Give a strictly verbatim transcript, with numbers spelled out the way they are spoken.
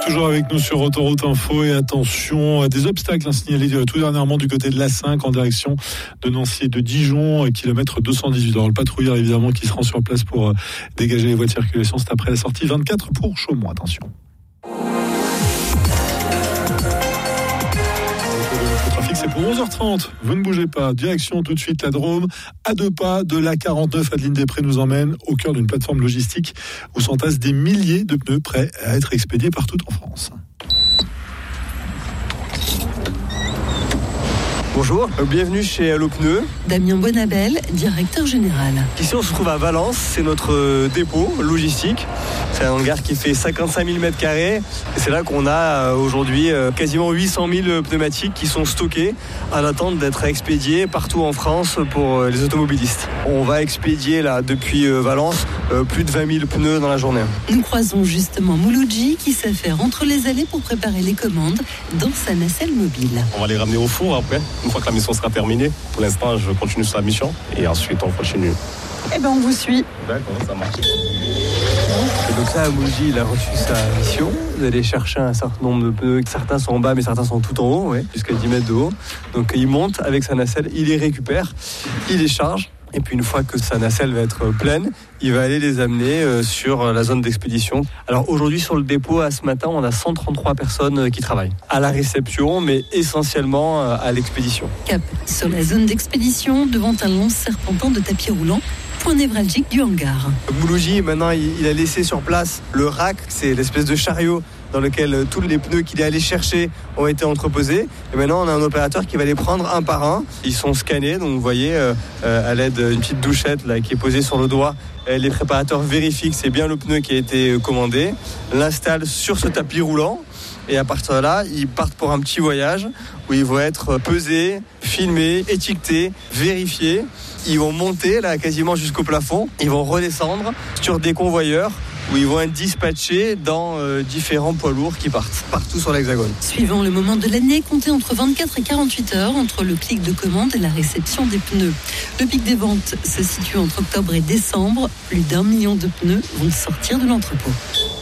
toujours avec nous sur Autoroute Info et attention à des obstacles hein, signalés tout dernièrement du côté de l'A cinq en direction de Nancy et de Dijon, kilomètre deux cent dix-huit. Alors le patrouilleur évidemment qui se rend sur place pour euh, dégager les voies de circulation, c'est après la sortie vingt-quatre pour Chaumont. Attention. Le trafic c'est pour onze heures trente, vous ne bougez pas, direction tout de suite la Drôme, à deux pas de l'A quarante-neuf. Adeline Després nous emmène au cœur d'une plateforme logistique où s'entassent des milliers de pneus prêts à être expédiés partout en France. Bonjour, bienvenue chez Allo Pneus. Damien Bonabel, directeur général. Ici on se trouve à Valence, c'est notre dépôt logistique. C'est un hangar qui fait cinquante-cinq mille mètres carrés et c'est là qu'on a aujourd'hui quasiment huit cent mille pneumatiques qui sont stockés en attente d'être expédiés partout en France pour les automobilistes. On va expédier là depuis Valence plus de vingt mille pneus dans la journée. Nous croisons justement Mouloudji qui s'affaire entre les allées pour préparer les commandes dans sa nacelle mobile. On va les ramener au four après, une fois que la mission sera terminée. Pour l'instant, je continue sur la mission et ensuite on continue. Eh bien, on vous suit. D'accord, ça marche. Et donc ça, Mouloudji, il a reçu sa mission d'aller chercher un certain nombre de pneus. Certains sont en bas, mais certains sont tout en haut, ouais, jusqu'à dix mètres de haut. Donc il monte avec sa nacelle, il les récupère, il les charge. Et puis une fois que sa nacelle va être pleine, il va aller les amener sur la zone d'expédition. Alors aujourd'hui sur le dépôt, à ce matin, on a cent trente-trois personnes qui travaillent à la réception, mais essentiellement à l'expédition. Cap sur la zone d'expédition, devant un long serpentin de tapis roulant, point névralgique du hangar. Mouloudji, maintenant, il a laissé sur place le rack, c'est l'espèce de chariot dans lequel tous les pneus qu'il est allé chercher ont été entreposés. Et maintenant, on a un opérateur qui va les prendre un par un. Ils sont scannés, donc vous voyez, euh, à l'aide d'une petite douchette là, qui est posée sur le doigt, les préparateurs vérifient que c'est bien le pneu qui a été commandé, l'installent sur ce tapis roulant. Et à partir de là, ils partent pour un petit voyage où ils vont être pesés, filmés, étiquetés, vérifiés. Ils vont monter là quasiment jusqu'au plafond. Ils vont redescendre sur des convoyeurs où ils vont être dispatchés dans euh, différents poids lourds qui partent partout sur l'Hexagone. Suivant le moment de l'année, comptez entre vingt-quatre et quarante-huit heures entre le clic de commande et la réception des pneus. Le pic des ventes se situe entre octobre et décembre. Plus d'un million de pneus vont sortir de l'entrepôt.